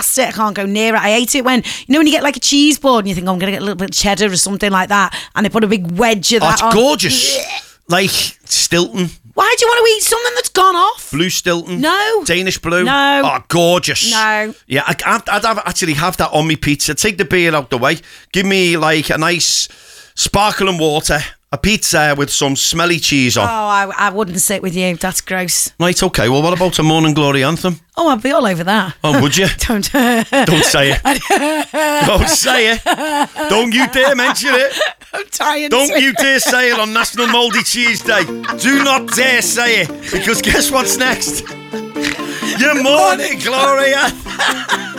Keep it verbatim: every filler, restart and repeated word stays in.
it. I can't go near it. I hate it when, you know, when you get like a cheese board and you think, oh, I'm going to get a little bit of cheddar or something like that, and they put a big wedge of Oh, that it's on. gorgeous. Like Stilton. Why do you want to eat something that's gone off? Blue Stilton. No. Danish Blue. No. Oh, gorgeous. No. Yeah, I, I'd, I'd have, actually have that on me pizza. Take the beer out the way. Give me like a nice sparkling water, a pizza with some smelly cheese on. Oh, I, I wouldn't sit with you. That's gross. Right, okay. Well, what about a Morning Glory anthem? Oh, I'd be all over that. Oh, would you? Don't. Don't say it. Don't say it. Don't you dare mention it. I'm trying Don't to. you dare say it on National Mouldy Cheese Day. Do not dare say it, because guess what's next? Your Morning Glory anthem.